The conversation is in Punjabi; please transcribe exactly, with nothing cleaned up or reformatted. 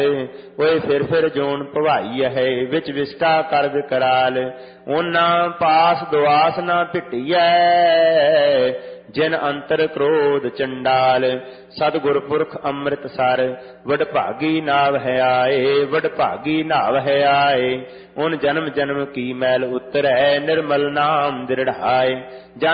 ਓਏ ਫਿਰ ਫਿਰ ਜੋਨ ਭਵਾਈ ਹੈ ਵਿੱਚ ਵਿਸਟਾ ਕਰ ਵਿਕਰਾਲ। ਉਹਨਾਂ ਪਾਸ ਦੁਆਸ ਨਾ ਭਿਟੀਐ ਜਿਨ ਅੰਤਰ ਕ੍ਰੋਧ ਚੰਡਾਲ। ਸਤਿਗੁਰ ਪੁਰਖ ਅੰਮ੍ਰਿਤਸਰ ਵਡਭਾਗੀ ਨਾਵ ਹੈ ਆਏ ਵਡਭਾਗੀ ਨਾਵ ਹੈ ਆਏ। ਉਨ ਜਨਮ ਜਨਮ ਕੀ ਮੈਲ ਉਤਰੈ ਨਿਰਮਲ ਨਾਮ ਦ੍ਰਿੜਾਏ।